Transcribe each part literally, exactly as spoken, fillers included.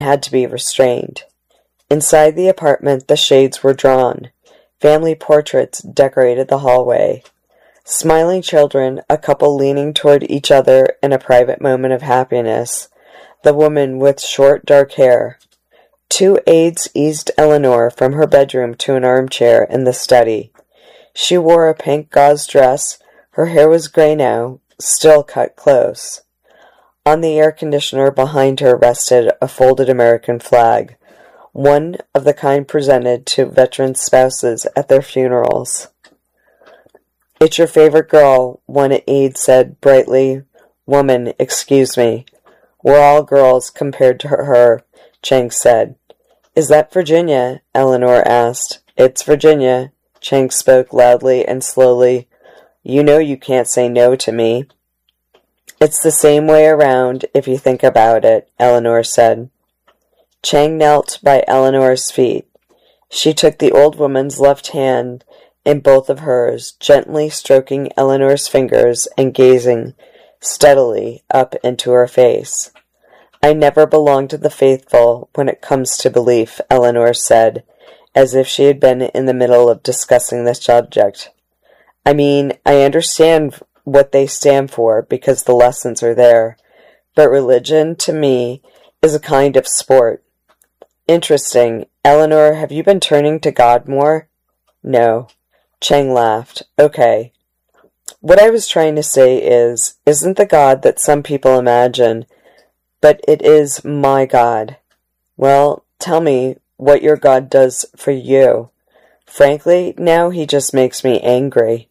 had to be restrained. Inside the apartment, the shades were drawn. Family portraits decorated the hallway. Smiling children, a couple leaning toward each other in a private moment of happiness. The woman with short dark hair. Two aides eased Eleanor from her bedroom to an armchair in the study. She wore a pink gauze dress. Her hair was gray now, still cut close. On the air conditioner behind her rested a folded American flag, one of the kind presented to veteran spouses at their funerals. "It's your favorite girl," one aide said brightly. "Woman, excuse me. We're all girls compared to her," Chang said. "Is that Virginia?" Eleanor asked. "It's Virginia," Chang spoke loudly and slowly. "You know you can't say no to me." "It's the same way around, if you think about it," Eleanor said. Chang knelt by Eleanor's feet. She took the old woman's left hand in both of hers, gently stroking Eleanor's fingers and gazing steadily up into her face. "I never belong to the faithful when it comes to belief," Eleanor said, as if she had been in the middle of discussing the subject. "I mean, I understand what they stand for because the lessons are there, but religion, to me, is a kind of sport." "Interesting. Eleanor, have you been turning to God more?" "No." Chang laughed. "Okay. What I was trying to say is, isn't the God that some people imagine, but it is my God. Well, tell me what your God does for you. Frankly, now he just makes me angry."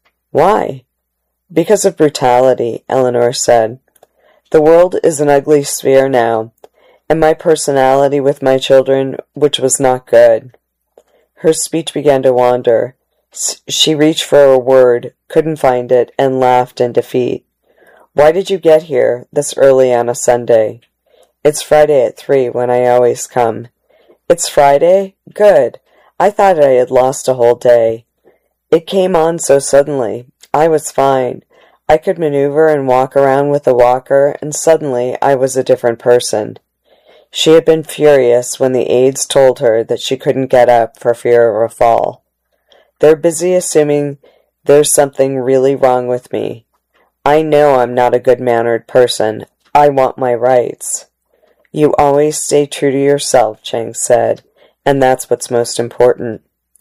"Why?" "Because of brutality," Eleanor said. "The world is an ugly sphere now, and my personality with my children, which was not good." Her speech began to wander. She reached for a word, couldn't find it, and laughed in defeat. "Why did you get here this early on a Sunday?" "It's Friday at three, when I always come." "It's Friday? Good. I thought I had lost a whole day. It came on so suddenly. I was fine. I could maneuver and walk around with a walker, and suddenly I was a different person." She had been furious when the aides told her that she couldn't get up for fear of a fall. "They're busy assuming there's something really wrong with me. I know I'm not a good-mannered person. I want my rights." "You always stay true to yourself," Chang said, "and that's what's most important."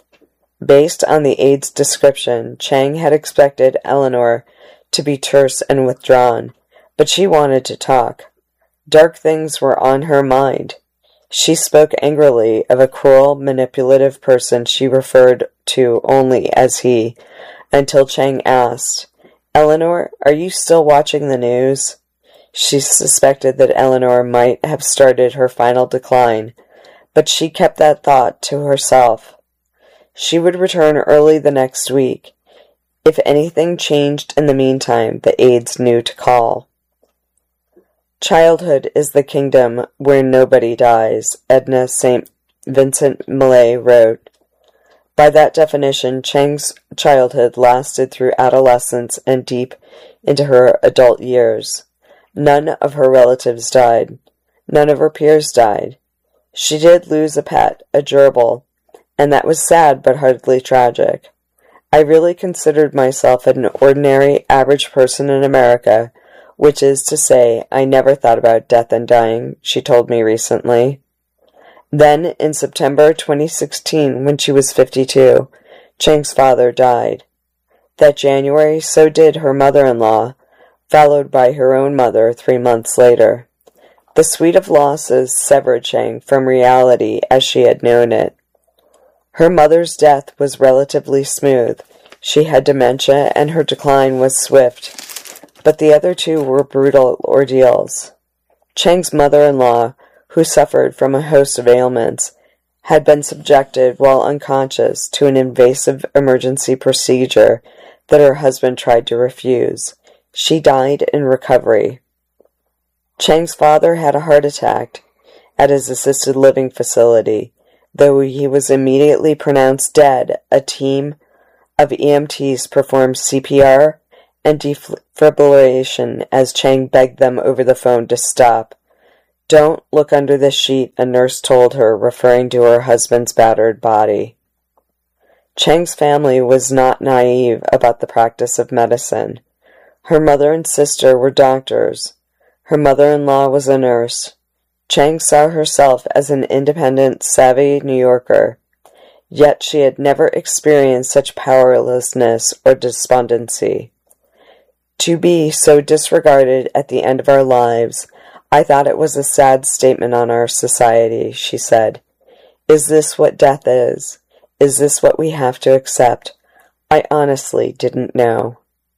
Based on the aide's description, Chang had expected Eleanor to be terse and withdrawn, but she wanted to talk. Dark things were on her mind. She spoke angrily of a cruel, manipulative person she referred to only as he, until Chang asked, "Eleanor, are you still watching the news?" She suspected that Eleanor might have started her final decline, but she kept that thought to herself. She would return early the next week. If anything changed in the meantime, the aides knew to call. "Childhood is the kingdom where nobody dies," Edna Saint Vincent Millay wrote. By that definition, Chang's childhood lasted through adolescence and deep into her adult years. None of her relatives died. None of her peers died. She did lose a pet, a gerbil, and that was sad but hardly tragic. "I really considered myself an ordinary, average person in America, which is to say, I never thought about death and dying," she told me recently. Then, in September twenty sixteen, when she was fifty-two, Chang's father died. That January, so did her mother-in-law, followed by her own mother three months later. The suite of losses severed Chang from reality as she had known it. Her mother's death was relatively smooth. She had dementia, and her decline was swift. But the other two were brutal ordeals. Chang's mother-in-law, who suffered from a host of ailments, had been subjected while unconscious to an invasive emergency procedure that her husband tried to refuse. She died in recovery. Chang's father had a heart attack at his assisted living facility. Though he was immediately pronounced dead, a team of E M Ts performed C P R and defibrillation as Chang begged them over the phone to stop. "Don't look under the sheet," a nurse told her, referring to her husband's battered body. Cheng's family was not naive about the practice of medicine. Her mother and sister were doctors. Her mother-in-law was a nurse. Cheng saw herself as an independent, savvy New Yorker, yet she had never experienced such powerlessness or despondency. "To be so disregarded at the end of our lives, I thought it was a sad statement on our society," she said. "Is this what death is? Is this what we have to accept? I honestly didn't know."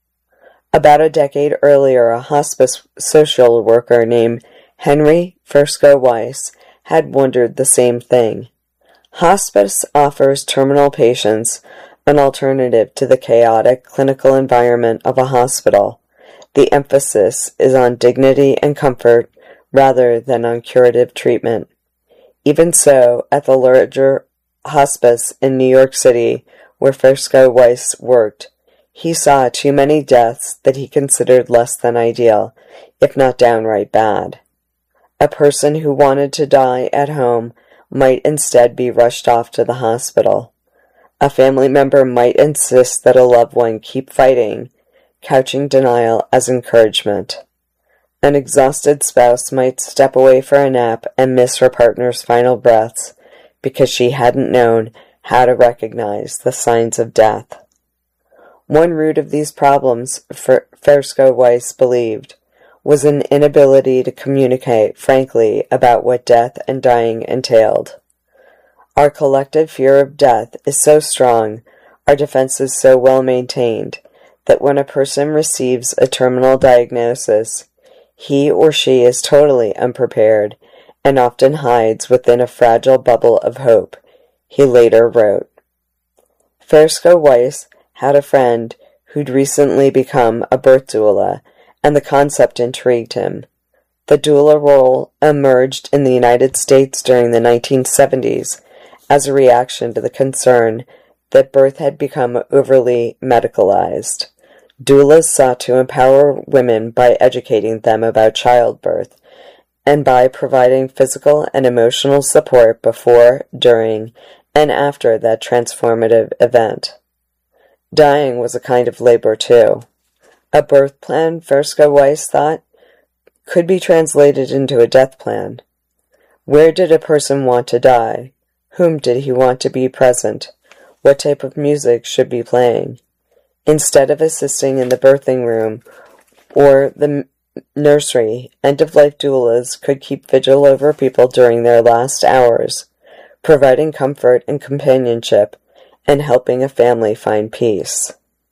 About a decade earlier, a hospice social worker named Henry Fusco Weiss had wondered the same thing. Hospice offers terminal patients an alternative to the chaotic clinical environment of a hospital. The emphasis is on dignity and comfort rather than on curative treatment. Even so, at the larger hospice in New York City, where Fusco Weiss worked, he saw too many deaths that he considered less than ideal, if not downright bad. A person who wanted to die at home might instead be rushed off to the hospital. A family member might insist that a loved one keep fighting, couching denial as encouragement. An exhausted spouse might step away for a nap and miss her partner's final breaths because she hadn't known how to recognize the signs of death. One root of these problems, Fusco Weiss believed, was an inability to communicate frankly about what death and dying entailed. Our collective fear of death is so strong, our defenses so well maintained, that when a person receives a terminal diagnosis, he or she is totally unprepared and often hides within a fragile bubble of hope, he later wrote. Fusco Weiss had a friend who'd recently become a birth doula, and the concept intrigued him. The doula role emerged in the United States during the nineteen seventies as a reaction to the concern that birth had become overly medicalized. Doulas sought to empower women by educating them about childbirth, and by providing physical and emotional support before, during, and after that transformative event. Dying was a kind of labor, too. A birth plan, Fusco Weiss thought, could be translated into a death plan. Where did a person want to die? Whom did he want to be present? What type of music should be playing? Instead of assisting in the birthing room or the nursery, end-of-life doulas could keep vigil over people during their last hours, providing comfort and companionship and helping a family find peace.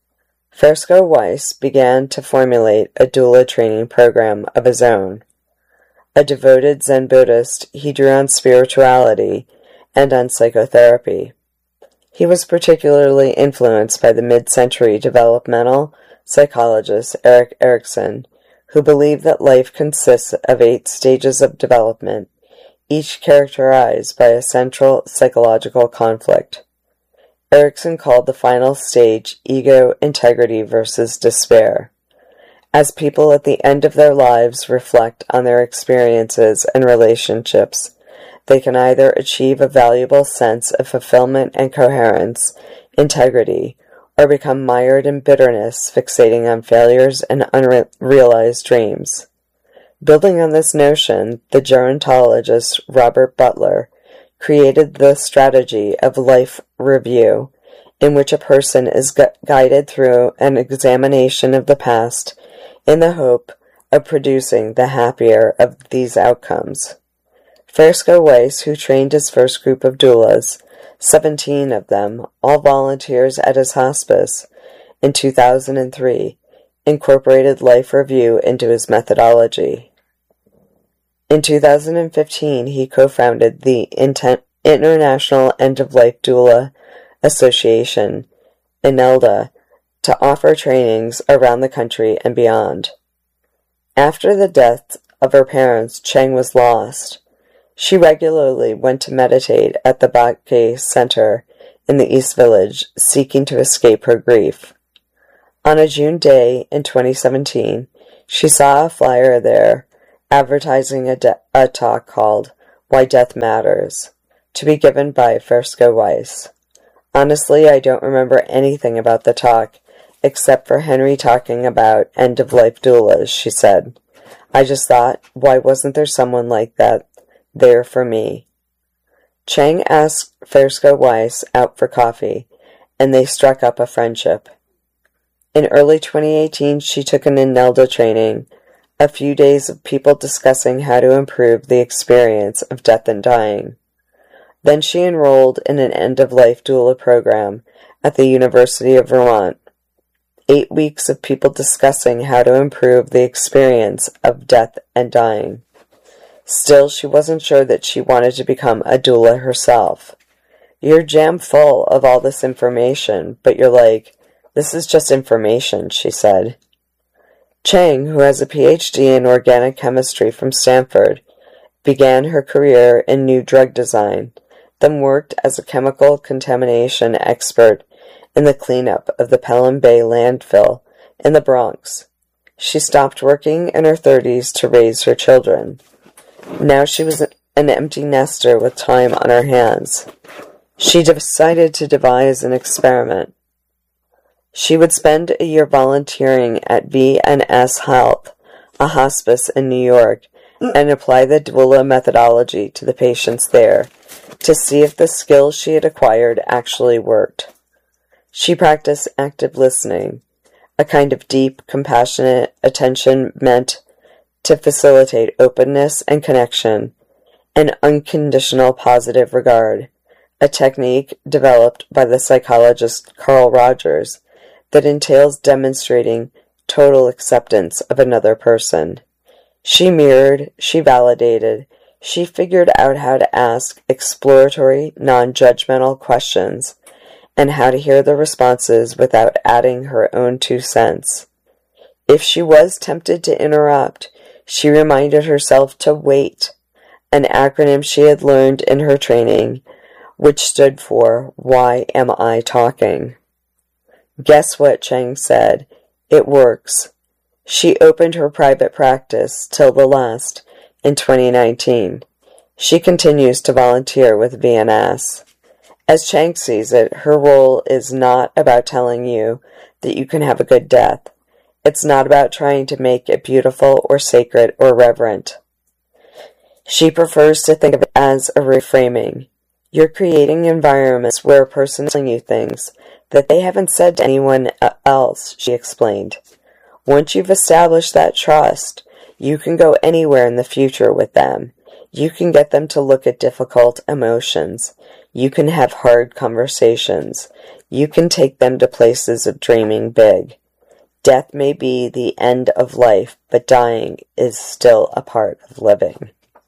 Fusco Weiss began to formulate a doula training program of his own. A devoted Zen Buddhist, he drew on spirituality and on psychotherapy. He was particularly influenced by the mid-century developmental psychologist Erik Erikson, who believed that life consists of eight stages of development, each characterized by a central psychological conflict. Erikson called the final stage ego integrity versus despair. As people at the end of their lives reflect on their experiences and relationships, they can either achieve a valuable sense of fulfillment and coherence, integrity, or become mired in bitterness, fixating on failures and unrealized dreams. Building on this notion, the gerontologist Robert Butler created the strategy of life review, in which a person is gu- guided through an examination of the past in the hope of producing the happier of these outcomes. Fusco Weiss, who trained his first group of doulas, seventeen of them, all volunteers at his hospice, in two thousand three, incorporated life review into his methodology. In two thousand fifteen, he co-founded the Inten- International End-of-Life Doula Association, INELDA, to offer trainings around the country and beyond. After the death of her parents, Cheng was lost. She regularly went to meditate at the Bakke Center in the East Village, seeking to escape her grief. On a June day in twenty seventeen, she saw a flyer there advertising a, de- a talk called Why Death Matters, to be given by Fersko Weiss. Honestly, I don't remember anything about the talk, except for Henry talking about end-of-life doulas, she said. I just thought, why wasn't there someone like that there for me? Chang asked Fersko Weiss out for coffee, and they struck up a friendship. In early twenty eighteen, she took an Inelda training, a few days of people discussing how to improve the experience of death and dying. Then she enrolled in an end-of-life doula program at the University of Vermont. Eight weeks of people discussing how to improve the experience of death and dying. Still, she wasn't sure that she wanted to become a doula herself. You're jam full of all this information, but you're like, this is just information, she said. Chang, who has a P H D in organic chemistry from Stanford, began her career in new drug design, then worked as a chemical contamination expert in the cleanup of the Pelham Bay landfill in the Bronx. She stopped working in her thirties to raise her children. Now she was an empty nester with time on her hands. She decided to devise an experiment. She would spend a year volunteering at V and S Health, a hospice in New York, and apply the doula methodology to the patients there to see if the skills she had acquired actually worked. She practiced active listening, a kind of deep, compassionate attention meant to facilitate openness and connection, and unconditional positive regard, a technique developed by the psychologist Carl Rogers that entails demonstrating total acceptance of another person. She mirrored, she validated, she figured out how to ask exploratory, non-judgmental questions, and how to hear the responses without adding her own two cents. If she was tempted to interrupt, she reminded herself to wait, an acronym she had learned in her training, which stood for Why Am I Talking? Guess what, Chang said. It works. She opened her private practice till the last in twenty nineteen. She continues to volunteer with V N S. As Chang sees it, her role is not about telling you that you can have a good death. It's not about trying to make it beautiful or sacred or reverent. She prefers to think of it as a reframing. You're creating environments where a person is telling you things that they haven't said to anyone else, she explained. Once you've established that trust, you can go anywhere in the future with them. You can get them to look at difficult emotions. You can have hard conversations. You can take them to places of dreaming big. Death may be the end of life, but dying is still a part of living.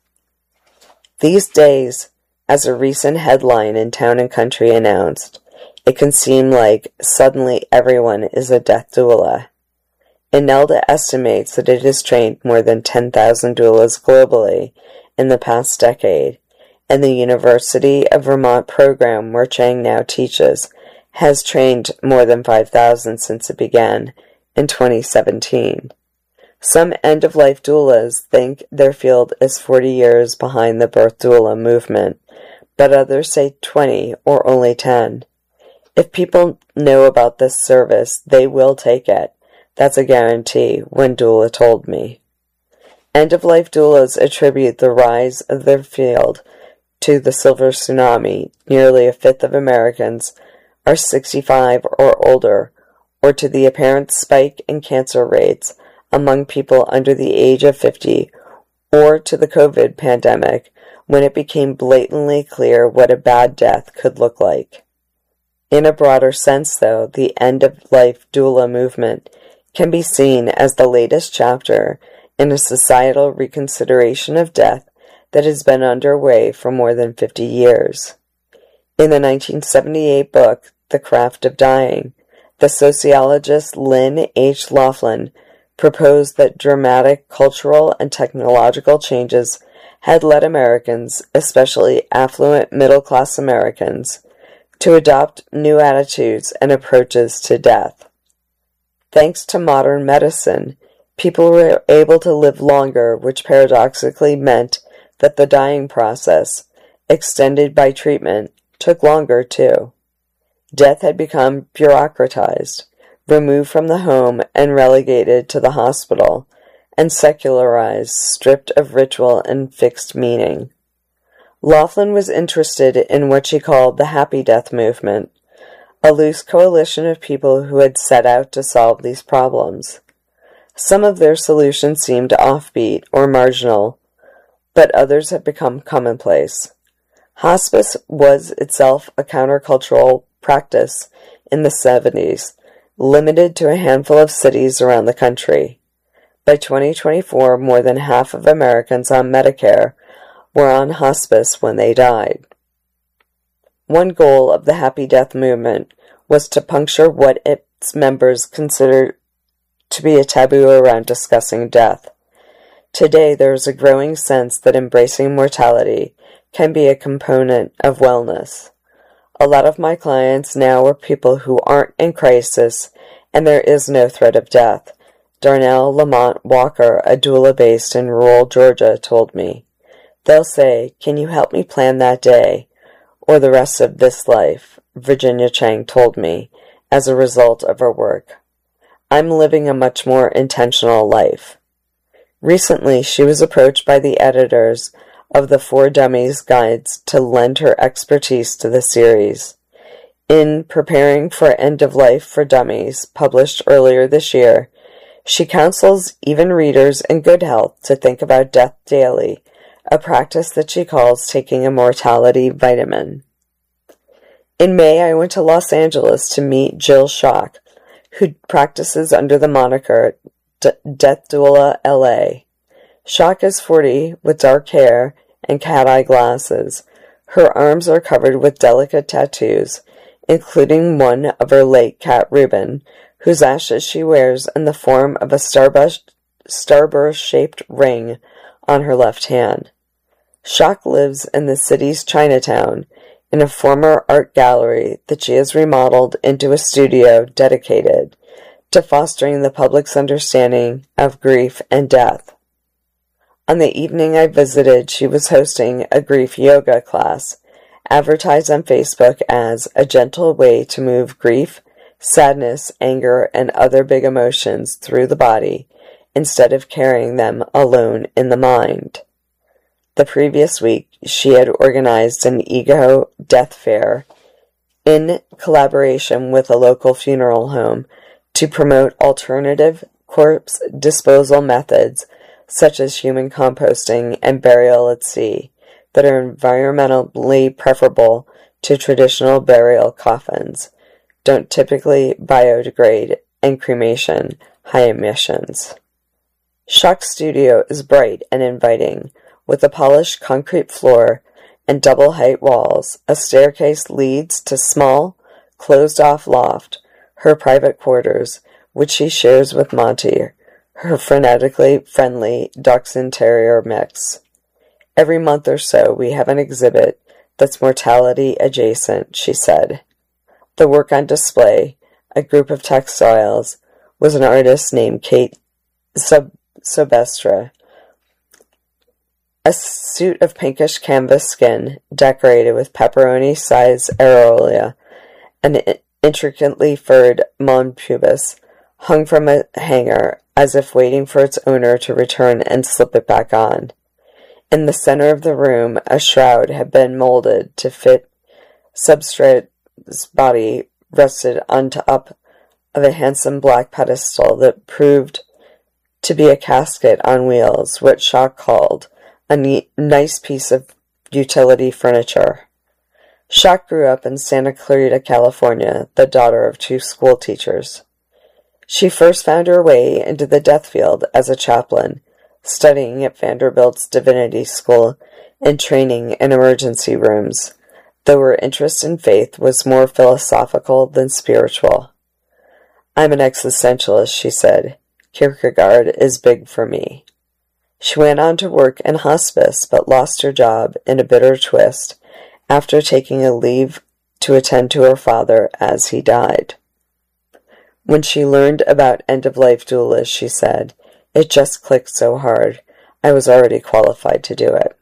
These days, as a recent headline in Town and Country announced, it can seem like suddenly everyone is a death doula. Inelda estimates that it has trained more than ten thousand doulas globally in the past decade, and the University of Vermont program where Chang now teaches has trained more than five thousand since it began in twenty seventeen. Some end-of-life doulas think their field is forty years behind the birth doula movement, but others say twenty or only ten. If people know about this service, they will take it. That's a guarantee, one doula told me. End-of-life doulas attribute the rise of their field to the silver tsunami. Nearly a fifth of Americans are sixty-five or older, or to the apparent spike in cancer rates among people under the age of fifty, or to the COVID pandemic, when it became blatantly clear what a bad death could look like. In a broader sense, though, the end-of-life doula movement can be seen as the latest chapter in a societal reconsideration of death that has been underway for more than fifty years. In the nineteen seventy-eight book, The Craft of Dying, the sociologist Lynn H. Laughlin proposed that dramatic cultural and technological changes had led Americans, especially affluent middle-class Americans, to adopt new attitudes and approaches to death. Thanks to modern medicine, People were able to live longer, which paradoxically meant that the dying process, extended by treatment, took longer too. Death had become bureaucratized, removed from the home and relegated to the hospital, and secularized, stripped of ritual and fixed meaning. Laughlin was interested in what she called the Happy Death movement, a loose coalition of people who had set out to solve these problems. Some of their solutions seemed offbeat or marginal, but others have become commonplace. Hospice was itself a countercultural practice in the seventies, limited to a handful of cities around the country. By twenty twenty-four, more than half of Americans on Medicare were on hospice when they died. One goal of the Happy Death movement was to puncture what its members considered to be a taboo around discussing death. Today, there is a growing sense that embracing mortality can be a component of wellness. A lot of my clients now are people who aren't in crisis, and there is no threat of death, Darnell Lamont Walker, a doula based in rural Georgia, told me. They'll say, "Can you help me plan that day, or the rest of this life?" Virginia Chang told me, as a result of her work. "I'm living a much more intentional life." Recently, she was approached by the editors of the For Dummies guides to lend her expertise to the series. In Preparing for End of Life for Dummies, published earlier this year, she counsels even readers in good health to think about death daily, a practice that she calls taking a mortality vitamin. In May, I went to Los Angeles to meet Jill Schock, who practices under the moniker D- Death Doula L A. Schock is forty, with dark hair and cat-eye glasses. Her arms are covered with delicate tattoos, including one of her late cat Reuben, whose ashes she wears in the form of a starburst, starburst-shaped ring on her left hand. Schock lives in the city's Chinatown, in a former art gallery that she has remodeled into a studio dedicated to fostering the public's understanding of grief and death. On the evening I visited, she was hosting a grief yoga class, advertised on Facebook as a gentle way to move grief, sadness, anger, and other big emotions through the body instead of carrying them alone in the mind. The previous week, she had organized an ego death fair in collaboration with a local funeral home to promote alternative corpse disposal methods such as human composting and burial at sea that are environmentally preferable to traditional burial coffins, don't typically biodegrade, and cremation, high emissions. Schock's studio is bright and inviting, with a polished concrete floor and double-height walls. A staircase leads to small, closed-off loft, her private quarters, which she shares with Monty, her frenetically friendly Dachshund Terrier mix. Every month or so, we have an exhibit that's mortality adjacent, she said. The work on display, a group of textiles, was an artist named Kate Sub- Sobestra. A suit of pinkish canvas skin, decorated with pepperoni-sized aureola, and an intricately furred mon pubis, hung from a hanger, as if waiting for its owner to return and slip it back on. In the center of the room, a shroud had been molded to fit Substrate's body, rested on top of a handsome black pedestal that proved to be a casket on wheels, what Schock called a neat, nice piece of utility furniture. Schock grew up in Santa Clarita, California, the daughter of two school teachers. She first found her way into the death field as a chaplain, studying at Vanderbilt's Divinity School and training in emergency rooms, though her interest in faith was more philosophical than spiritual. "I'm an existentialist," she said. "Kierkegaard is big for me." She went on to work in hospice, but lost her job in a bitter twist after taking a leave to attend to her father as he died. When she learned about end-of-life doulas, she said, It just clicked so hard. I was already qualified to do it.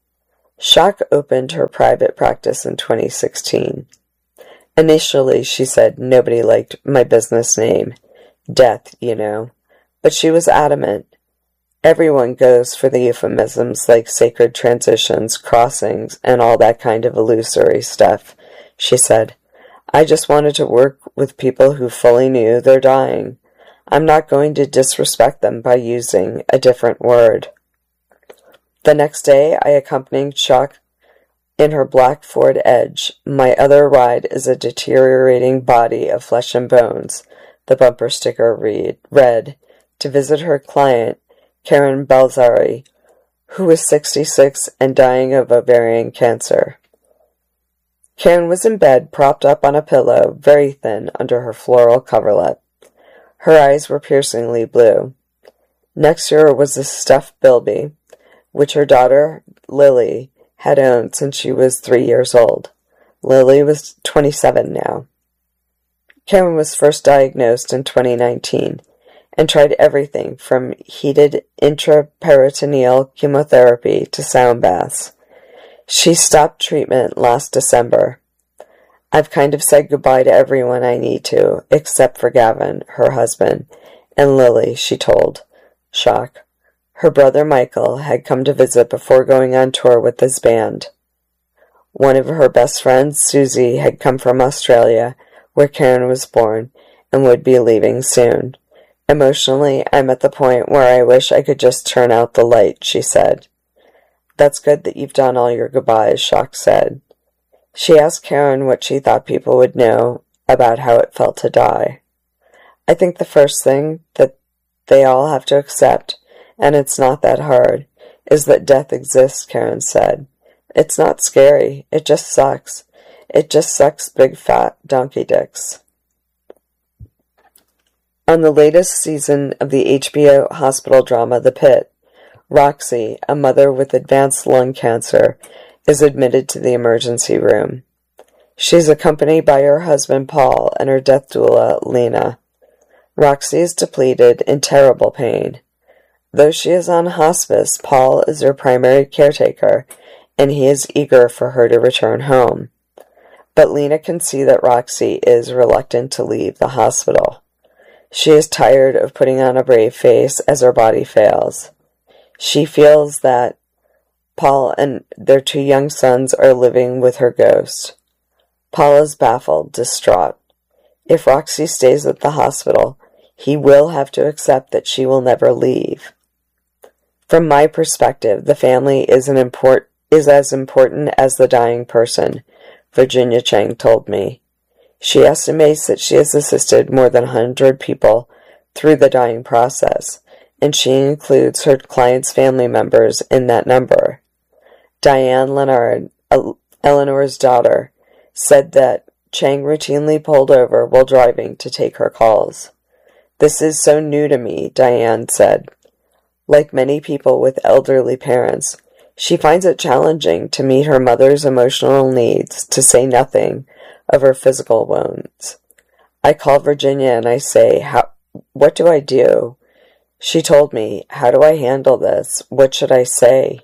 Schock opened her private practice in twenty sixteen. Initially, she said nobody liked my business name. Death, you know. But she was adamant. Everyone goes for the euphemisms like sacred transitions, crossings, and all that kind of illusory stuff, she said. I just wanted to work with people who fully knew they're dying. I'm not going to disrespect them by using a different word. The next day, I accompanied Schock in her black Ford Edge. My other ride is a deteriorating body of flesh and bones, the bumper sticker read, read, to visit her client, Karen Balzari, who was sixty-six and dying of ovarian cancer. Karen was in bed, propped up on a pillow, very thin under her floral coverlet. Her eyes were piercingly blue. Next to her was a stuffed bilby, which her daughter, Lily, had owned since she was three years old. Lily was twenty-seven now. Karen was first diagnosed in twenty nineteen and tried everything from heated intraperitoneal chemotherapy to sound baths. She stopped treatment last December. I've kind of said goodbye to everyone I need to, except for Gavin, her husband, and Lily, she told. Schock. Her brother Michael had come to visit before going on tour with his band. One of her best friends, Susie, had come from Australia, where Karen was born, and would be leaving soon. Emotionally, I'm at the point where I wish I could just turn out the light, she said. That's good that you've done all your goodbyes, Schock said. She asked Karen what she thought people would know about how it felt to die. I think the first thing that they all have to accept, and it's not that hard, is that death exists, Karen said. It's not scary. It just sucks. It just sucks big fat donkey dicks. On the latest season of the H B O hospital drama The Pit, Roxy, a mother with advanced lung cancer, is admitted to the emergency room. She's accompanied by her husband Paul and her death doula, Lena. Roxy is depleted, in terrible pain. Though she is on hospice, Paul is her primary caretaker, and he is eager for her to return home. But Lena can see that Roxy is reluctant to leave the hospital. She is tired of putting on a brave face as her body fails. She feels that Paul and their two young sons are living with her ghost. Paul is baffled, distraught. If Roxy stays at the hospital, he will have to accept that she will never leave. From my perspective, the family is an import is as important as the dying person, Virginia Chang told me. She estimates that she has assisted more than one hundred people through the dying process, and she includes her clients' family members in that number. Diane Leonard, Eleanor's daughter, said that Chang routinely pulled over while driving to take her calls. This is so new to me, Diane said. Like many people with elderly parents, she finds it challenging to meet her mother's emotional needs, to say nothing of her physical wounds. I call Virginia and I say, "How? What do I do?" She told me, "How do I handle this? What should I say?"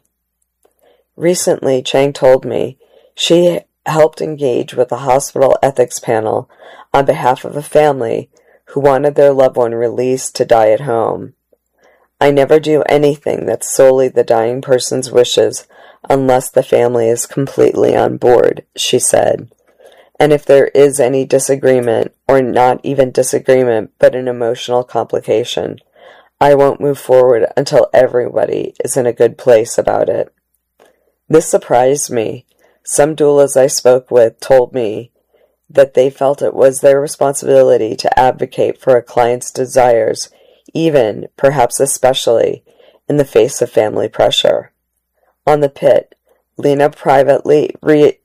Recently, Chang told me she helped engage with the hospital ethics panel on behalf of a family who wanted their loved one released to die at home. I never do anything that's solely the dying person's wishes unless the family is completely on board, she said. And if there is any disagreement, or not even disagreement, but an emotional complication, I won't move forward until everybody is in a good place about it. This surprised me. Some doulas I spoke with told me that they felt it was their responsibility to advocate for a client's desires, even, perhaps especially, in the face of family pressure. On The Pit, Lena privately re-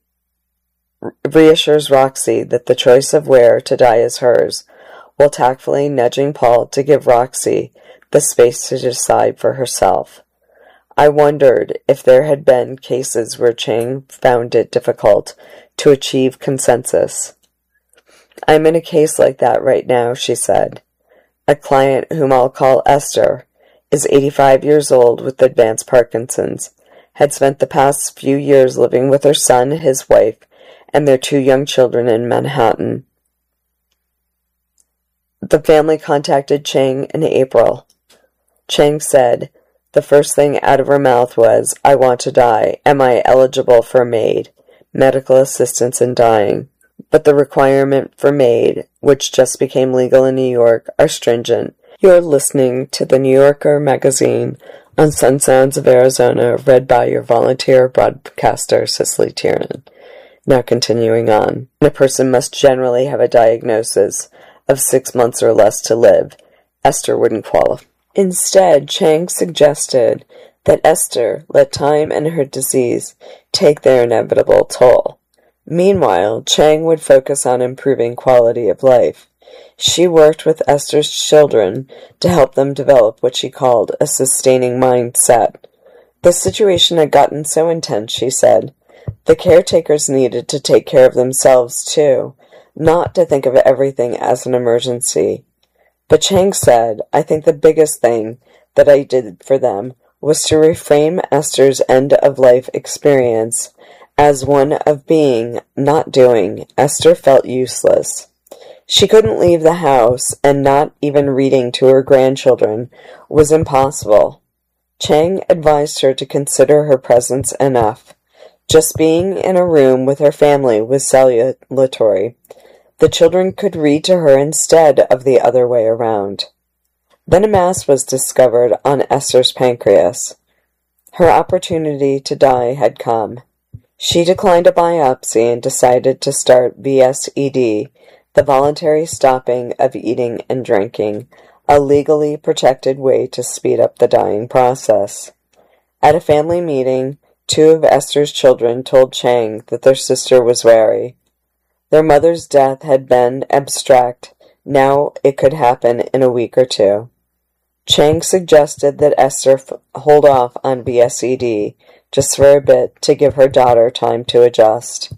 reassures Roxy that the choice of where to die is hers, while tactfully nudging Paul to give Roxy the space to decide for herself. I wondered if there had been cases where Chang found it difficult to achieve consensus. I'm in a case like that right now, she said. A client whom I'll call Esther is eighty-five years old with advanced Parkinson's, had spent the past few years living with her son, his wife, and their two young children in Manhattan. The family contacted Chang in April. Chang said, the first thing out of her mouth was, I want to die. Am I eligible for MAID, medical assistance in dying? But the requirement for MAID, which just became legal in New York, are stringent. You're listening to the New Yorker magazine on Sun Sounds of Arizona, read by your volunteer broadcaster, Cicely Tiernan. Now continuing on. A person must generally have a diagnosis of six months or less to live. Esther wouldn't qualify. Instead, Chang suggested that Esther let time and her disease take their inevitable toll. Meanwhile, Chang would focus on improving quality of life. She worked with Esther's children to help them develop what she called a sustaining mindset. The situation had gotten so intense, she said. The caretakers needed to take care of themselves, too, not to think of everything as an emergency. But Chang said, I think the biggest thing that I did for them was to reframe Esther's end-of-life experience as one of being, not doing. Esther felt useless. She couldn't leave the house, and not even reading to her grandchildren was impossible. Chang advised her to consider her presence enough. Just being in a room with her family was salutary. The children could read to her instead of the other way around. Then a mass was discovered on Esther's pancreas. Her opportunity to die had come. She declined a biopsy and decided to start V S E D, the voluntary stopping of eating and drinking, a legally protected way to speed up the dying process. At a family meeting, two of Esther's children told Chang that their sister was wary. Their mother's death had been abstract. Now it could happen in a week or two. Chang suggested that Esther f- hold off on V S E D just for a bit to give her daughter time to adjust.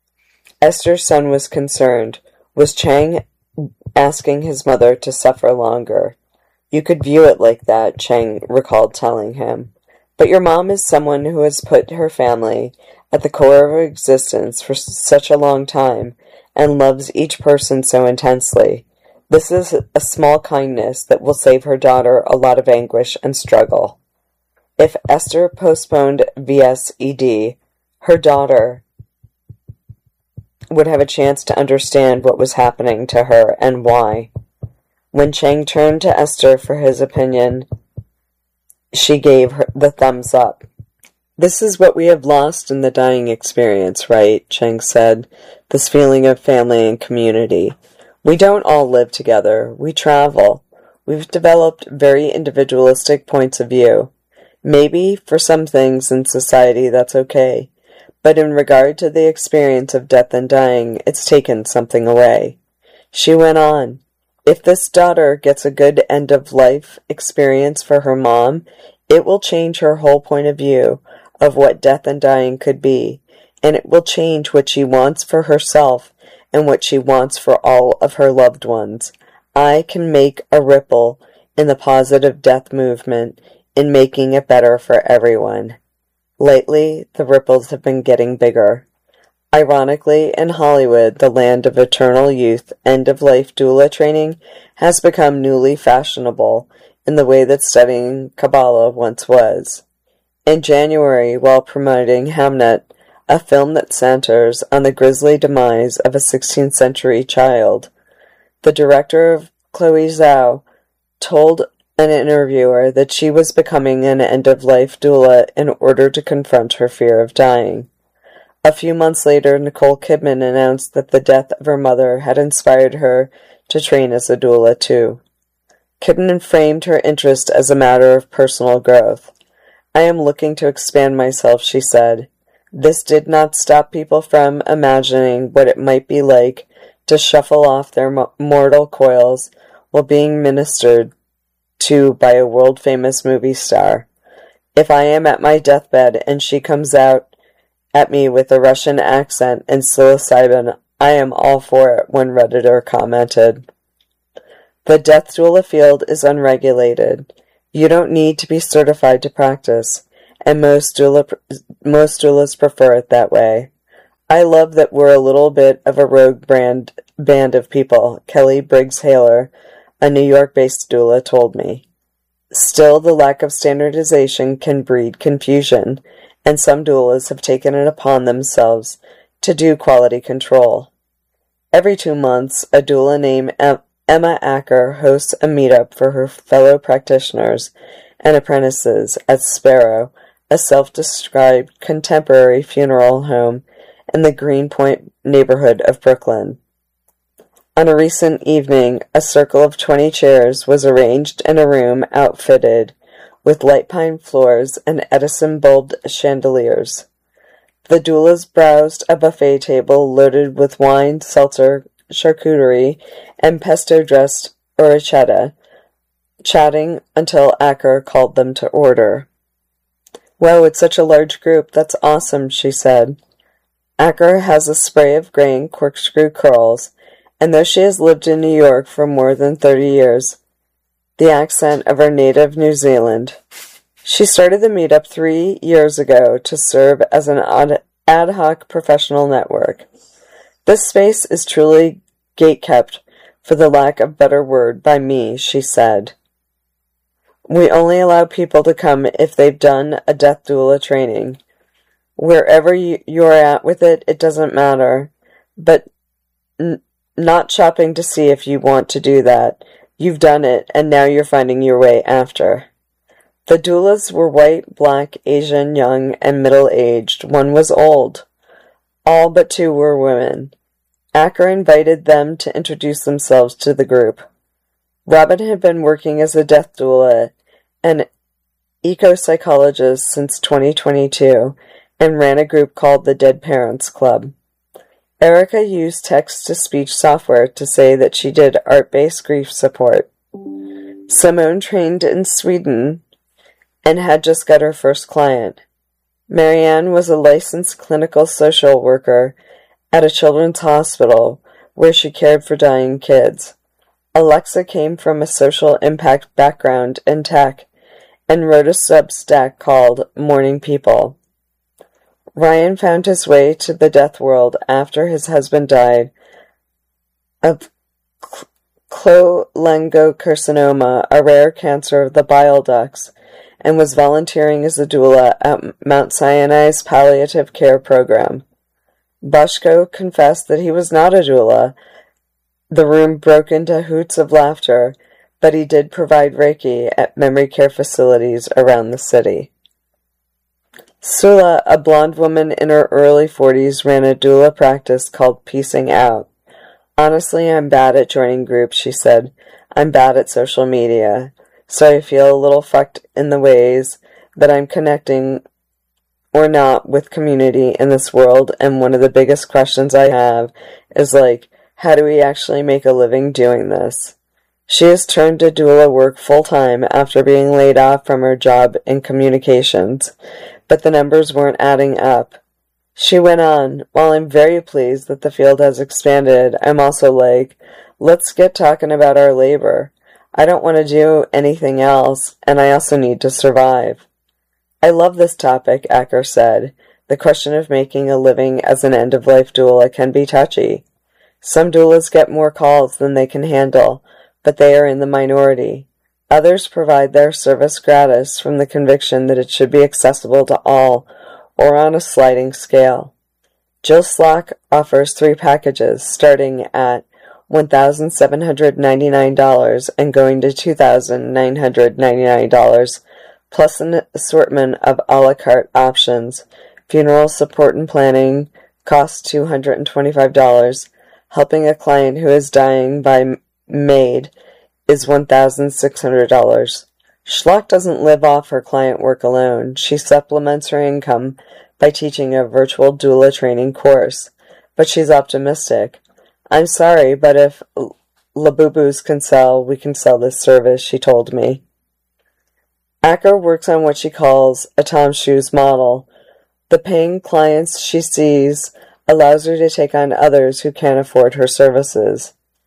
Esther's son was concerned. Was Chang asking his mother to suffer longer? You could view it like that, Chang recalled telling him. But your mom is someone who has put her family at the core of her existence for such a long time and loves each person so intensely. This is a small kindness that will save her daughter a lot of anguish and struggle. If Esther postponed V S E D, her daughter would have a chance to understand what was happening to her and why. When Chang turned to Esther for his opinion, she gave her the thumbs up. This is what we have lost in the dying experience, right? Chang said. This feeling of family and community. We don't all live together. We travel. We've developed very individualistic points of view. Maybe for some things in society that's okay. But in regard to the experience of death and dying, it's taken something away. She went on. If this daughter gets a good end-of-life experience for her mom, it will change her whole point of view of what death and dying could be, and it will change what she wants for herself and what she wants for all of her loved ones. I can make a ripple in the positive death movement in making it better for everyone. Lately, the ripples have been getting bigger. Ironically, in Hollywood, the land of eternal youth, end-of-life doula training has become newly fashionable in the way that studying Kabbalah once was. In January, while promoting Hamnet, a film that centers on the grisly demise of a sixteenth century child, the director of Chloe Zhao told an interviewer that she was becoming an end-of-life doula in order to confront her fear of dying. A few months later, Nicole Kidman announced that the death of her mother had inspired her to train as a doula, too. Kidman framed her interest as a matter of personal growth. I am looking to expand myself, she said. This did not stop people from imagining what it might be like to shuffle off their mortal coils while being ministered to by a world-famous movie star. If I am at my deathbed and she comes out at me with a Russian accent and psilocybin, I am all for it, one Redditor commented. The death doula field is unregulated. You don't need to be certified to practice, and most doula, most doulas prefer it that way. I love that we're a little bit of a rogue brand band of people, Kelly Briggs-Haler, a New York-based doula, told me. Still, the lack of standardization can breed confusion, and some doulas have taken it upon themselves to do quality control. Every two months, a doula named Emma Acker hosts a meetup for her fellow practitioners and apprentices at Sparrow, a self-described contemporary funeral home in the Greenpoint neighborhood of Brooklyn. On a recent evening, a circle of twenty chairs was arranged in a room outfitted with light pine floors and Edison-bulbed chandeliers. The doulas browsed a buffet table loaded with wine, seltzer, charcuterie, and pesto-dressed orecchietta, chatting until Acker called them to order. "Wow, it's such a large group. That's awesome," she said. Acker has a spray of graying corkscrew curls, and though she has lived in New York for more than thirty years, the accent of her native New Zealand. She started the meetup three years ago to serve as an ad hoc professional network. This space is truly gatekept, for the lack of better word, by me, she said. We only allow people to come if they've done a death doula training. Wherever you, you're at with it, it doesn't matter, but n- not shopping to see if you want to do that. You've done it, and now you're finding your way after. The doulas were white, black, Asian, young, and middle-aged. One was old. All but two were women. Acker invited them to introduce themselves to the group. Robin had been working as a death doula and eco-psychologist since twenty twenty-two and ran a group called the Dead Parents Club. Erica used text-to-speech software to say that she did art-based grief support. Simone trained in Sweden and had just got her first client. Marianne was a licensed clinical social worker at a children's hospital where she cared for dying kids. Alexa came from a social impact background in tech and wrote a Substack called Morning People. Ryan found his way to the death world after his husband died of cholangiocarcinoma, a rare cancer of the bile ducts, and was volunteering as a doula at Mount Sinai's palliative care program. Boschko confessed that he was not a doula. The room broke into hoots of laughter, but he did provide Reiki at memory care facilities around the city. Sula, a blonde woman in her early forties, ran a doula practice called Piecing Out. Honestly, I'm bad at joining groups, she said. I'm bad at social media, so I feel a little fucked in the ways that I'm connecting or not with community in this world, and one of the biggest questions I have is like, how do we actually make a living doing this? She has turned to doula work full-time after being laid off from her job in communications, but the numbers weren't adding up. She went on, while I'm very pleased that the field has expanded, I'm also like, let's get talking about our labor. I don't want to do anything else, and I also need to survive. I love this topic, Acker said. The question of making a living as an end-of-life doula can be touchy. Some doulas get more calls than they can handle, but they are in the minority. Others provide their service gratis from the conviction that it should be accessible to all, or on a sliding scale. Jill Slock offers three packages, starting at one thousand seven hundred ninety-nine dollars and going to two thousand nine hundred ninety-nine dollars, plus an assortment of a la carte options. Funeral support and planning costs two hundred twenty-five dollars. Helping a client who is dying by maid is one thousand six hundred dollars. Schlock doesn't live off her client work alone. She supplements her income by teaching a virtual doula training course, but she's optimistic. I'm sorry, but if Labubus can sell, we can sell this service, she told me. Acker works on what she calls a Tom Shoes model. The paying clients she sees allows her to take on others who can't afford her services.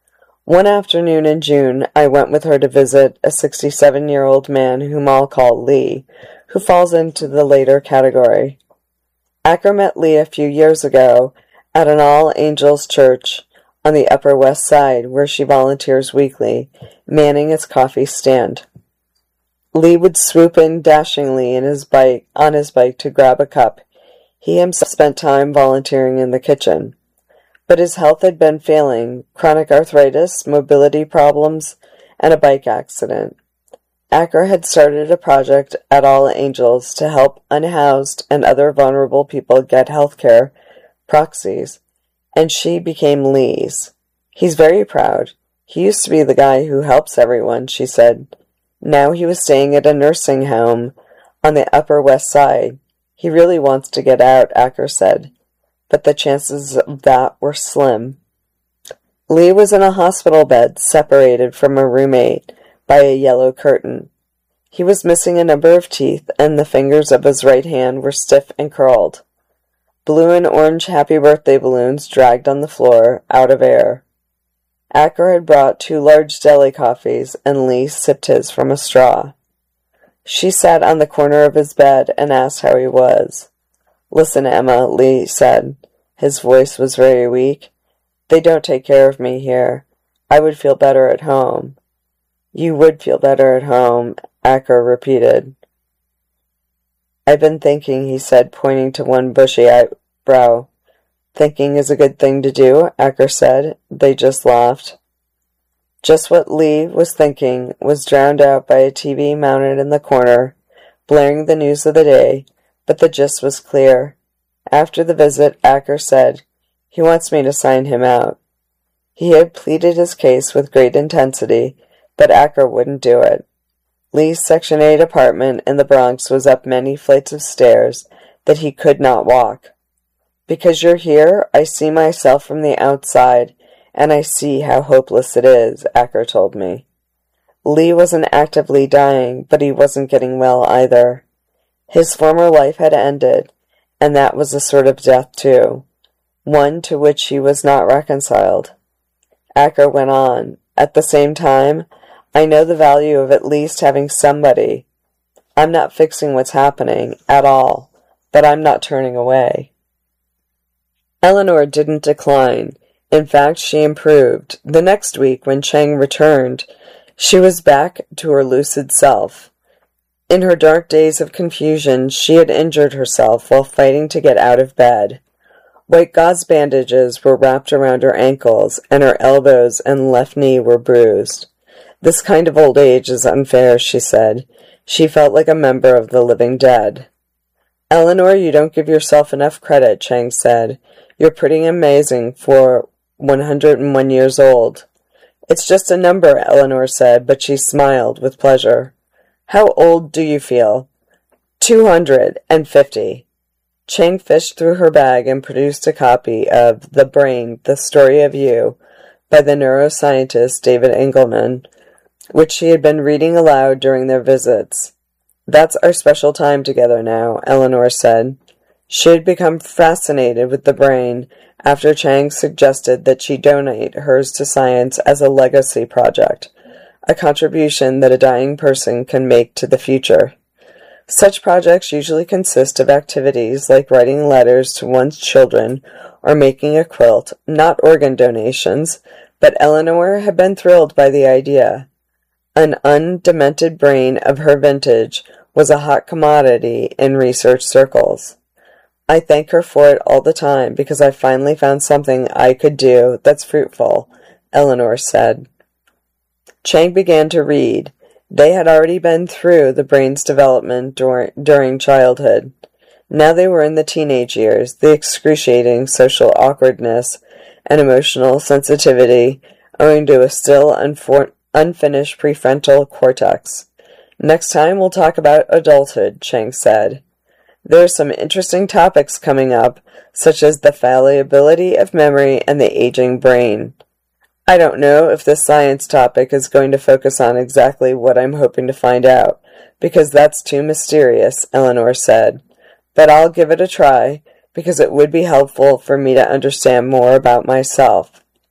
One afternoon in June, I went with her to visit a sixty-seven-year-old man whom I'll call Lee, who falls into the later category. Acker met Lee a few years ago at an All Angels church on the Upper West Side, where she volunteers weekly, manning its coffee stand. Lee would swoop in dashingly in his bike, on his bike to grab a cup. He himself spent time volunteering in the kitchen. But his health had been failing, chronic arthritis, mobility problems, and a bike accident. Acker had started a project at All Angels to help unhoused and other vulnerable people get health care proxies, and she became Lee's. He's very proud. He used to be the guy who helps everyone, she said. Now he was staying at a nursing home on the Upper West Side. He really wants to get out, Acker said, but the chances of that were slim. Lee was in a hospital bed, separated from a roommate by a yellow curtain. He was missing a number of teeth, and the fingers of his right hand were stiff and curled. Blue and orange happy birthday balloons dragged on the floor, out of air. Acker had brought two large deli coffees, and Lee sipped his from a straw. She sat on the corner of his bed and asked how he was. "Listen, Emma," Lee said. His voice was very weak. "They don't take care of me here. I would feel better at home." "You would feel better at home," Acker repeated. "I've been thinking," he said, pointing to one bushy eyebrow. "Thinking is a good thing to do," Acker said. They just laughed. Just what Lee was thinking was drowned out by a T V mounted in the corner, blaring the news of the day, but the gist was clear. After the visit, Acker said, "He wants me to sign him out." He had pleaded his case with great intensity, but Acker wouldn't do it. Lee's Section eight apartment in the Bronx was up many flights of stairs that he could not walk. "Because you're here, I see myself from the outside, and I see how hopeless it is," Acker told me. Lee wasn't actively dying, but he wasn't getting well either. His former life had ended, and that was a sort of death too, one to which he was not reconciled. Acker went on, "At the same time, I know the value of at least having somebody. I'm not fixing what's happening, at all, but I'm not turning away." Eleanor didn't decline. In fact, she improved. The next week, when Chang returned, she was back to her lucid self. In her dark days of confusion, she had injured herself while fighting to get out of bed. White gauze bandages were wrapped around her ankles, and her elbows and left knee were bruised. "This kind of old age is unfair," she said. She felt like a member of the living dead. "Eleanor, you don't give yourself enough credit," Chang said. "You're pretty amazing for one hundred and one years old." "It's just a number," Eleanor said, but she smiled with pleasure. "How old do you feel?" Two hundred and fifty. Chang fished through her bag and produced a copy of The Brain, The Story of You by the neuroscientist David Engelman, which she had been reading aloud during their visits. "That's our special time together now," Eleanor said. She had become fascinated with the brain after Chang suggested that she donate hers to science as a legacy project, a contribution that a dying person can make to the future. Such projects usually consist of activities like writing letters to one's children or making a quilt, not organ donations, but Eleanor had been thrilled by the idea. An undemented brain of her vintage was a hot commodity in research circles. "I thank her for it all the time because I finally found something I could do that's fruitful," Eleanor said. Chang began to read. They had already been through the brain's development dur- during childhood. Now they were in the teenage years, the excruciating social awkwardness and emotional sensitivity owing to a still unfor- unfinished prefrontal cortex. "Next time we'll talk about adulthood," Chang said. "There are some interesting topics coming up, such as the fallibility of memory and the aging brain. I don't know if this science topic is going to focus on exactly what I'm hoping to find out, because that's too mysterious," Eleanor said. "But I'll give it a try, because it would be helpful for me to understand more about myself."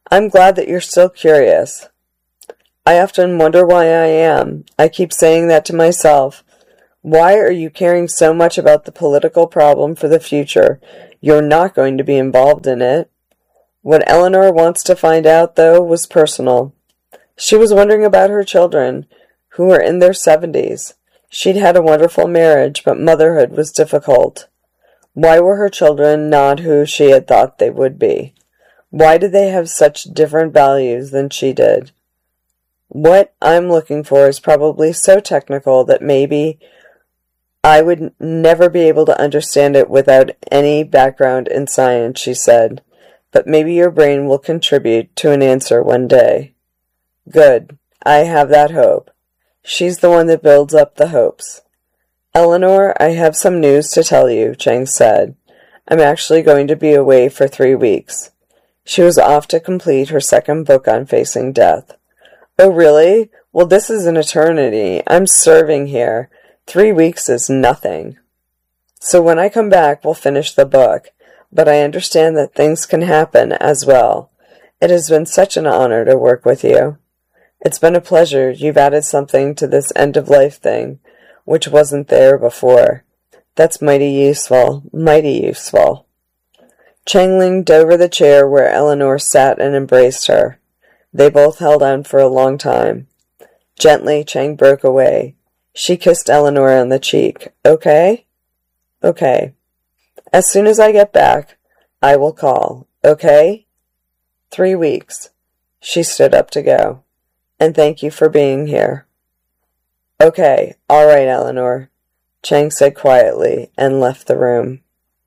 I'm glad that you're still curious. I often wonder why I am. I keep saying that to myself. Why are you caring so much about the political problem for the future? You're not going to be involved in it. What Eleanor wants to find out, though, was personal. She was wondering about her children, who were in their seventies. She'd had a wonderful marriage, but motherhood was difficult. Why were her children not who she had thought they would be? Why did they have such different values than she did? What I'm looking for is probably so technical that maybe I would never be able to understand it without any background in science, she said. But maybe your brain will contribute to an answer one day. Good. I have that hope. She's the one that builds up the hopes. Eleanor, I have some news to tell you, Chang said. I'm actually going to be away for three weeks. She was off to complete her second book on facing death. Oh, really? Well, this is an eternity. I'm serving here. Three weeks is nothing. So when I come back, we'll finish the book. But I understand that things can happen as well. It has been such an honor to work with you. It's been a pleasure. You've added something to this end-of-life thing, which wasn't there before. That's mighty useful, mighty useful. Chang leaned over the chair where Eleanor sat and embraced her. They both held on for a long time. Gently, Chang broke away. She kissed Eleanor on the cheek. Okay? Okay. As soon as I get back, I will call. Okay? Three weeks. She stood up to go. And thank you for being here. Okay, all right, Eleanor, Chang said quietly and left the room.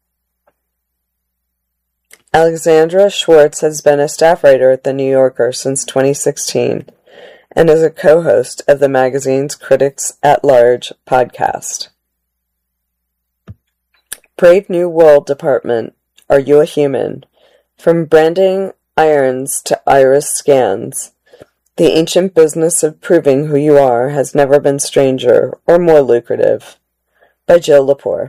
Alexandra Schwartz has been a staff writer at The New Yorker since twenty sixteen and is a co-host of the magazine's Critics at Large podcast. Brave New World Department, Are You a Human? From branding irons to iris scans, the ancient business of proving who you are has never been stranger or more lucrative. By Jill Lepore.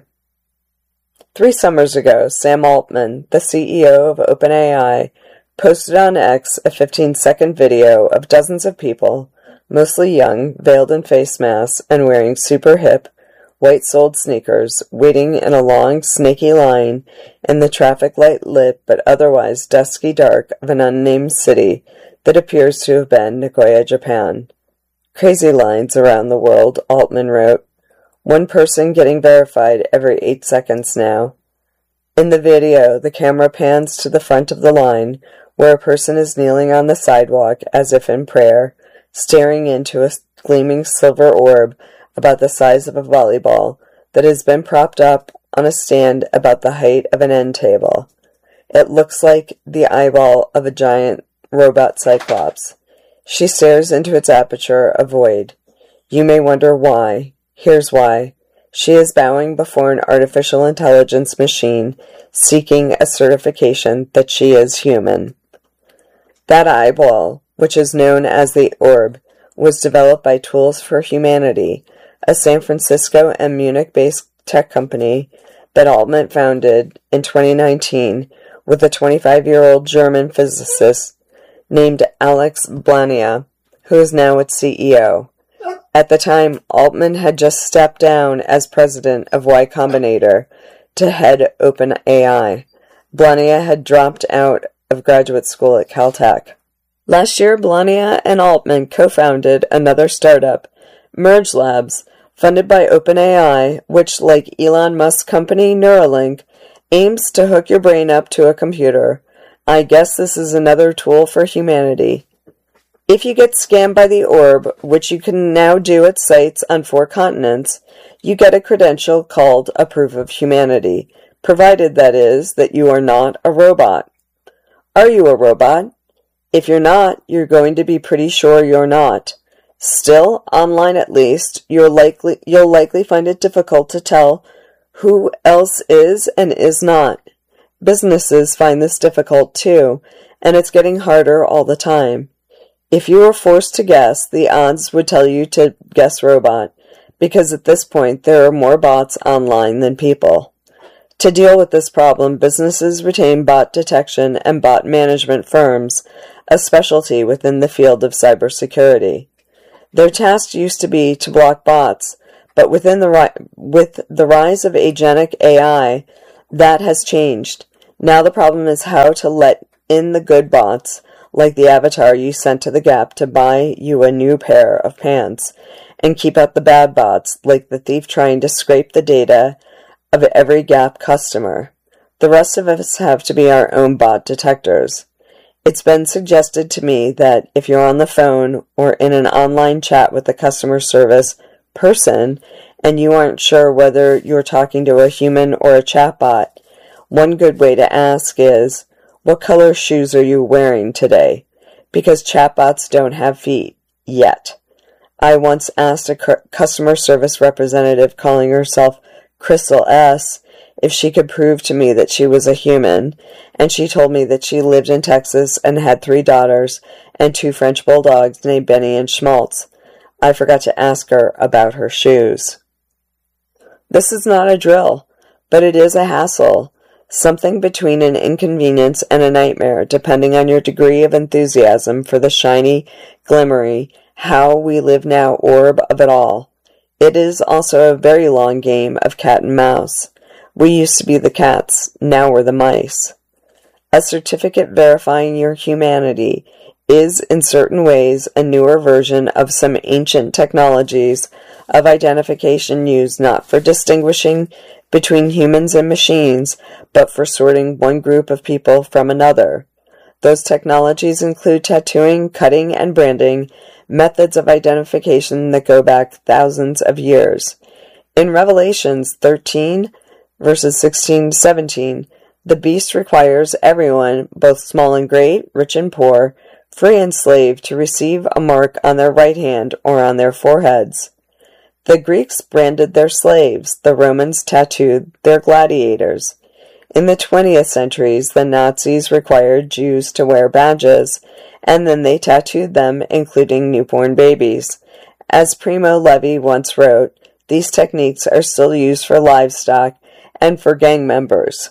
Three summers ago, Sam Altman, the C E O of OpenAI, posted on X a fifteen-second video of dozens of people, mostly young, veiled in face masks, and wearing super hip, white-soled sneakers, waiting in a long, snaky line in the traffic light-lit but otherwise dusky dark of an unnamed city that appears to have been Nagoya, Japan. Crazy lines around the world, Altman wrote. One person getting verified every eight seconds now. In the video, the camera pans to the front of the line, where a person is kneeling on the sidewalk as if in prayer, staring into a gleaming silver orb about the size of a volleyball that has been propped up on a stand about the height of an end table. It looks like the eyeball of a giant robot cyclops. She stares into its aperture, a void. You may wonder why. Here's why. She is bowing before an artificial intelligence machine, seeking a certification that she is human. That eyeball, which is known as the Orb, was developed by Tools for Humanity, a San Francisco and Munich-based tech company that Altman founded in twenty nineteen with a twenty-five-year-old German physicist named Alex Blania, who is now its C E O. At the time, Altman had just stepped down as president of Y Combinator to head OpenAI. Blania had dropped out of graduate school at Caltech. Last year, Blania and Altman co-founded another startup, Merge Labs, funded by OpenAI, which, like Elon Musk's company Neuralink, aims to hook your brain up to a computer. I guess this is another tool for humanity. If you get scanned by the Orb, which you can now do at sites on four continents, you get a credential called a proof of humanity, provided, that is, that you are not a robot. Are you a robot? If you're not, you're going to be pretty sure you're not. Still, online at least, you're likely, you'll likely find it difficult to tell who else is and is not. Businesses find this difficult too, and it's getting harder all the time. If you were forced to guess, the odds would tell you to guess robot, because at this point there are more bots online than people. To deal with this problem, businesses retain bot detection and bot management firms, a specialty within the field of cybersecurity. Their task used to be to block bots, but within the ri- with the rise of agentic A I, that has changed. Now the problem is how to let in the good bots, like the avatar you sent to the Gap to buy you a new pair of pants, and keep out the bad bots, like the thief trying to scrape the data of every Gap customer. The rest of us have to be our own bot detectors. It's been suggested to me that if you're on the phone or in an online chat with a customer service person and you aren't sure whether you're talking to a human or a chatbot, one good way to ask is, what color shoes are you wearing today? Because chatbots don't have feet, yet. I once asked a cu- customer service representative calling herself Crystal S. if she could prove to me that she was a human, and she told me that she lived in Texas and had three daughters and two French bulldogs named Benny and Schmaltz. I forgot to ask her about her shoes. This is not a drill, but it is a hassle, something between an inconvenience and a nightmare, depending on your degree of enthusiasm for the shiny, glimmery, how we live now orb of it all. It is also a very long game of cat and mouse. We used to be the cats, now we're the mice. A certificate verifying your humanity is, in certain ways, a newer version of some ancient technologies of identification used not for distinguishing between humans and machines, but for sorting one group of people from another. Those technologies include tattooing, cutting, and branding, methods of identification that go back thousands of years. In Revelations thirteen, verses sixteen to seventeen, the beast requires everyone, both small and great, rich and poor, free and slave, to receive a mark on their right hand or on their foreheads. The Greeks branded their slaves, the Romans tattooed their gladiators. In the twentieth centuries, the Nazis required Jews to wear badges, and then they tattooed them, including newborn babies. As Primo Levi once wrote, these techniques are still used for livestock and for gang members.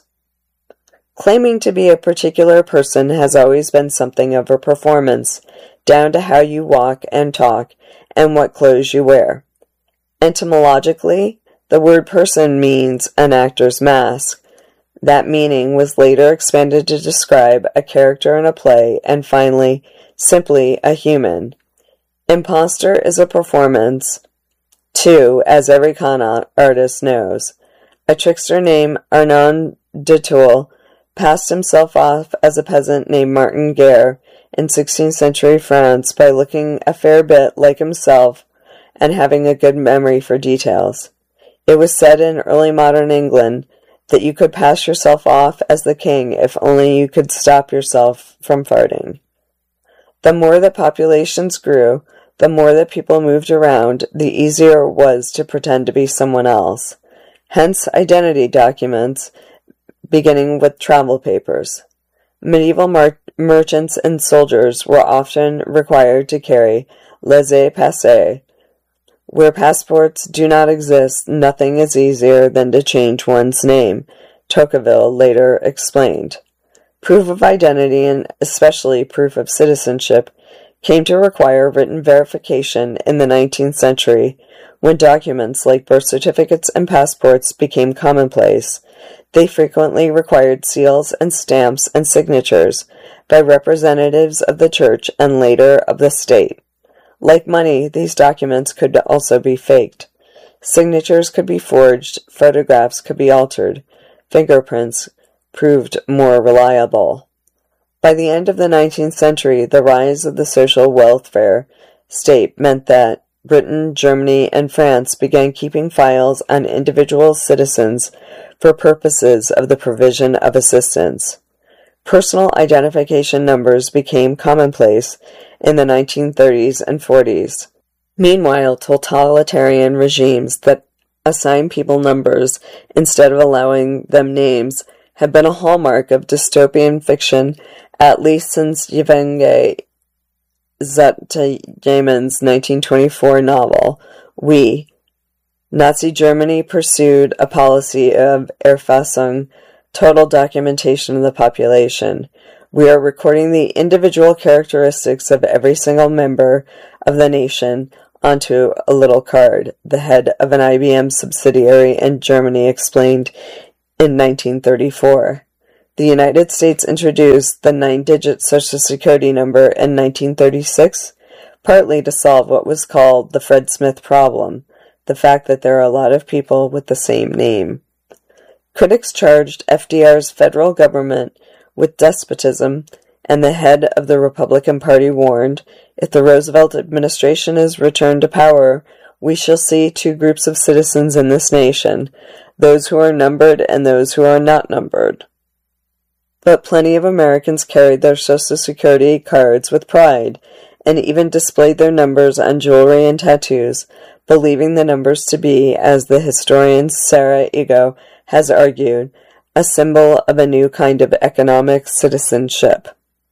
Claiming to be a particular person has always been something of a performance, down to how you walk and talk and what clothes you wear. Etymologically, the word person means an actor's mask. That meaning was later expanded to describe a character in a play, and finally, simply a human. Imposter is a performance, too, as every con artist knows. A trickster named Arnaud de Toul passed himself off as a peasant named Martin Guerre in sixteenth century France by looking a fair bit like himself and having a good memory for details. It was said in early modern England that you could pass yourself off as the king if only you could stop yourself from farting. The more that populations grew, the more that people moved around, the easier it was to pretend to be someone else. Hence identity documents, beginning with travel papers. Medieval mar- merchants and soldiers were often required to carry laissez-passer. Where passports do not exist, nothing is easier than to change one's name, Tocqueville later explained. Proof of identity, and especially proof of citizenship, came to require written verification in the nineteenth century, when documents like birth certificates and passports became commonplace. They frequently required seals and stamps and signatures by representatives of the church and later of the state. Like money, these documents could also be faked. Signatures could be forged, photographs could be altered, fingerprints proved more reliable. By the end of the nineteenth century, the rise of the social welfare state meant that Britain, Germany, and France began keeping files on individual citizens for purposes of the provision of assistance. Personal identification numbers became commonplace in the nineteen thirties and forties. Meanwhile, totalitarian regimes that assign people numbers instead of allowing them names have been a hallmark of dystopian fiction at least since Yevgeny Zatyeman's nineteen twenty-four novel, We. Nazi Germany pursued a policy of Erfassung, total documentation of the population, We are recording the individual characteristics of every single member of the nation onto a little card, the head of an I B M subsidiary in Germany explained in nineteen thirty-four. The United States introduced the nine-digit Social Security number in nineteen thirty-six, partly to solve what was called the Fred Smith problem, the fact that there are a lot of people with the same name. Critics charged F D R's federal government with despotism, and the head of the Republican Party warned, if the Roosevelt administration is returned to power, we shall see two groups of citizens in this nation, those who are numbered and those who are not numbered. But plenty of Americans carried their Social Security cards with pride, and even displayed their numbers on jewelry and tattoos, believing the numbers to be, as the historian Sarah Ego has argued, a symbol of a new kind of economic citizenship.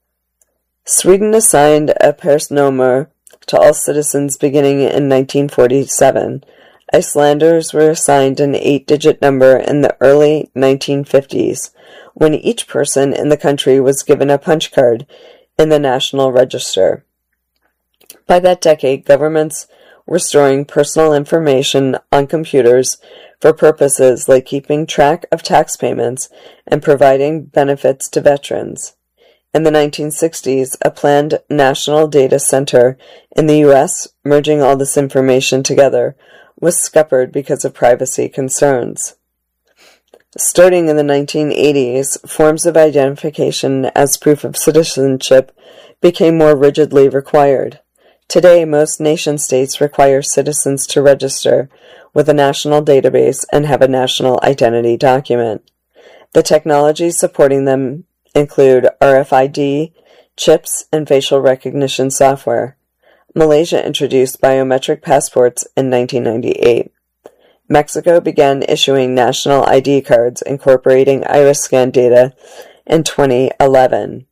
Sweden assigned a personnummer to all citizens beginning in nineteen forty-seven. Icelanders were assigned an eight-digit number in the early nineteen fifties, when each person in the country was given a punch card in the National Register. By that decade, governments were storing personal information on computers for purposes like keeping track of tax payments and providing benefits to veterans. In the nineteen sixties, a planned national data center in the U S, merging all this information together, was scuppered because of privacy concerns. Starting in the nineteen eighties, forms of identification as proof of citizenship became more rigidly required. Today, most nation-states require citizens to register with a national database and have a national identity document. The technologies supporting them include R F I D, chips, and facial recognition software. Malaysia introduced biometric passports in nineteen ninety-eight. Mexico began issuing national I D cards incorporating iris scan data in twenty eleven.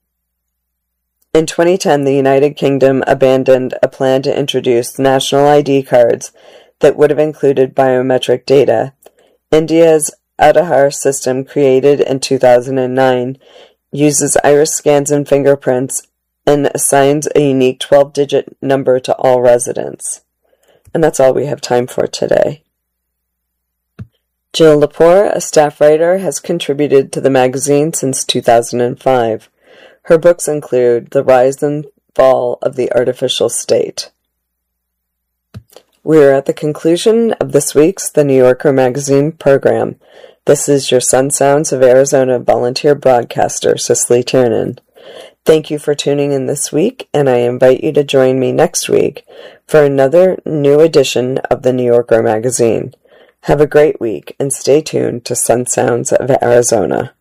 In twenty ten, the United Kingdom abandoned a plan to introduce national I D cards that would have included biometric data. India's Aadhaar system, created in two thousand nine, uses iris scans and fingerprints and assigns a unique twelve-digit number to all residents. And that's all we have time for today. Jill Lepore, a staff writer, has contributed to the magazine since two thousand five. Her books include The Rise and Fall of the Artificial State. We are at the conclusion of this week's The New Yorker Magazine program. This is your Sun Sounds of Arizona volunteer broadcaster, Cicely Tiernan. Thank you for tuning in this week, and I invite you to join me next week for another new edition of The New Yorker Magazine. Have a great week, and stay tuned to Sun Sounds of Arizona.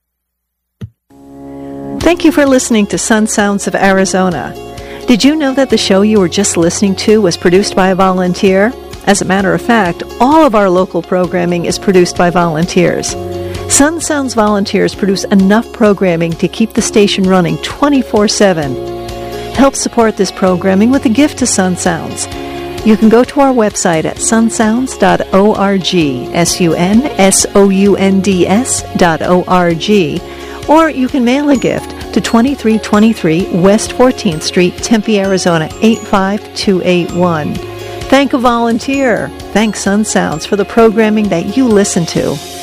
Thank you for listening to Sun Sounds of Arizona. Did you know that the show you were just listening to was produced by a volunteer? As a matter of fact, all of our local programming is produced by volunteers. Sun Sounds volunteers produce enough programming to keep the station running twenty-four seven. Help support this programming with a gift to Sun Sounds. You can go to our website at sun sounds dot org, S U N S O U N D S dot O R G, or you can mail a gift to twenty-three twenty-three West fourteenth Street, Tempe, Arizona, eight five two eight one. Thank a volunteer. Thank Sun Sounds for the programming that you listen to.